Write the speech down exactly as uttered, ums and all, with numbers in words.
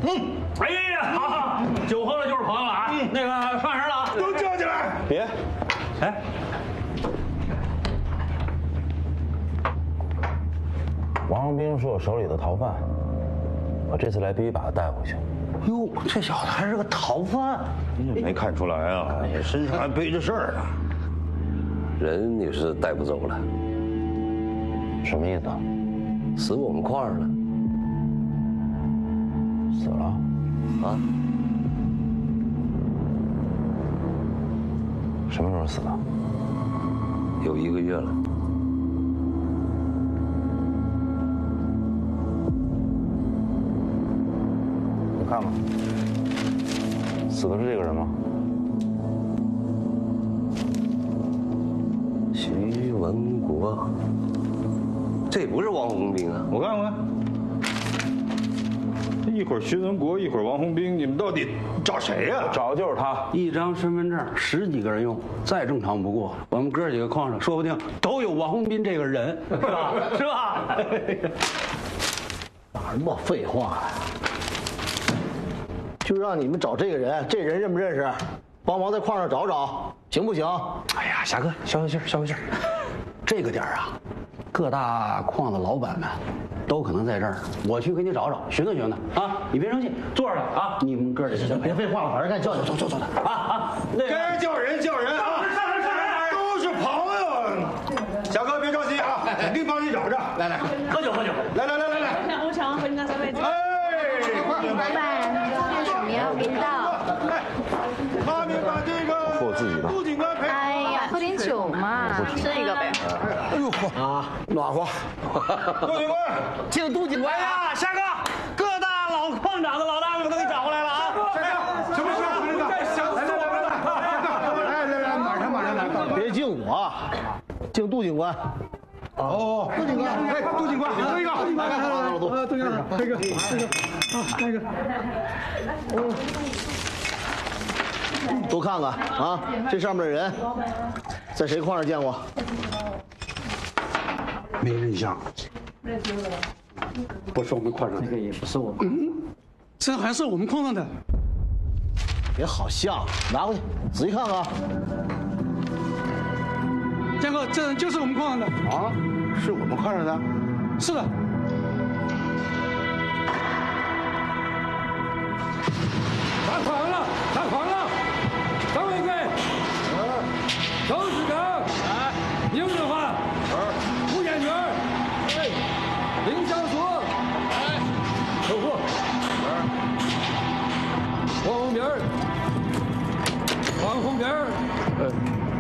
嗯，哎呀，好好，酒喝了就是朋友了啊。嗯、那个上人了啊， 都叫进来。 别， 哎， 王洪兵是我手里的逃犯，我这次来必须把他带回去。 哟，这小子还是个逃犯， 你怎么没看出来啊？你身上还背着事儿呢。 人你是带不走了， 什么意思？ 死我们块儿了。 死了？ 啊？ 什么时候死的？ 有一个月了。 你看吧，死的是这个人吗？ 徐文国，这不是王洪兵啊！ 我看看，一会儿徐文国，一会儿王洪兵，你们到底找谁呀、啊？ 找的就是他。 一张身份证十几个人用，再正常不过。我们哥几个矿上说不定都有王洪斌这个人，是吧？是吧？ 哪儿那么废话呀？就让你们找这个人，这人认不认识？帮忙在矿上找找，行不行？ 哎呀，侠哥，消消气儿，消消气儿。这个点儿啊，各大矿的老板们都可能在这儿，我去给你找找，寻思寻思啊！你别生气，坐着呢啊！你们哥几个别废话了，把人该叫叫走走走的啊啊！那该叫人叫人啊！都是朋友。小哥别着急啊，肯定帮你找着。来来， 喝酒喝酒。 来来来来来。 那我想和你拿三杯。 哎， 老板，这是什么呀？别倒。 他们把这个我自己的杜警官陪。 哎呀，喝点酒嘛，吃一个呗。 哎呦嚯啊，暖和！ 杜警官， 敬杜警官呀，夏哥，各大老矿长的老大们都给找过来了啊！ 什么事啊？太想死我们了！来来来，马上马上来！ 别敬我，敬杜警官。 哦，杜警官，哎，杜警官，这个，来来来，老杜，杜警官，这个，这个，啊，那个，哦。 多看看啊，这上面的人在谁矿上见过？ 没印象。不是我们矿上的，这个也不是我们。嗯， 这还是我们矿上的。 别好像，拿回去仔细看看。 建哥，这人就是我们矿上的。 啊，是我们矿上的？ 是的。 打款了，打款了！张伟贵，周世刚，哎，宁志焕，吴建军，哎，林小锁，哎，客户，王红兵，王红兵，哎。